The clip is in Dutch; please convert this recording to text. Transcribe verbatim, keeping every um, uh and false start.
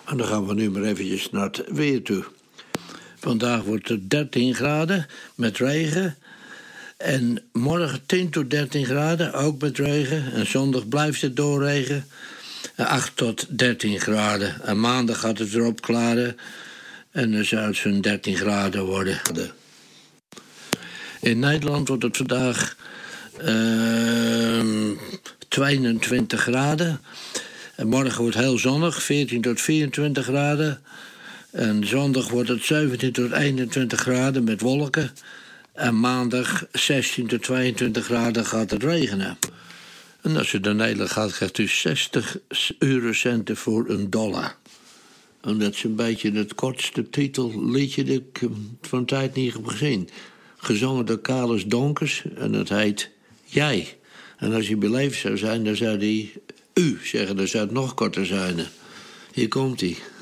En dan gaan we nu maar eventjes naar het weer toe. Vandaag wordt het dertien graden met regen. En morgen tien tot dertien graden, ook met regen. En zondag blijft het doorregen. acht tot dertien graden. En maandag gaat het erop klaren. En dan zou het zo'n dertien graden worden. In Nederland wordt het vandaag uh, tweeëntwintig graden. En morgen wordt het heel zonnig, veertien tot vierentwintig graden. En zondag wordt het zeventien tot eenentwintig graden met wolken. En maandag zestien tot tweeëntwintig graden gaat het regenen. En als u naar Nederland gaat, krijgt u zestig eurocenten voor een dollar. En dat is een beetje het kortste titelliedje dat ik van tijd niet heb gezien. Gezongen door Carlos Donkers en dat heet Jij. En als hij beleefd zou zijn, dan zou hij u zeggen. Dan zou het nog korter zijn. Hier komt hij.